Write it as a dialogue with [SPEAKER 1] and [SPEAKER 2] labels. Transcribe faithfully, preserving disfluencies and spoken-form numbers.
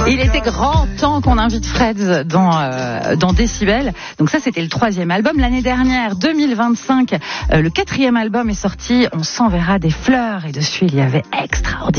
[SPEAKER 1] Il était grand temps qu'on invite Freds dans, euh, dans Décibel. Donc ça, c'était le troisième album. L'année dernière, deux mille vingt-cinq, euh, le quatrième album est sorti. On s'enverra des fleurs. Et dessus, il y avait Extraordinaire.